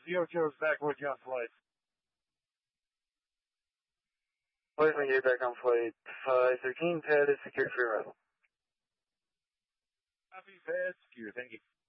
Zero Joe's back with you on flight. Flight 28 back on flight 513, pad is secured for your arrival. Copy, pad secure, thank you.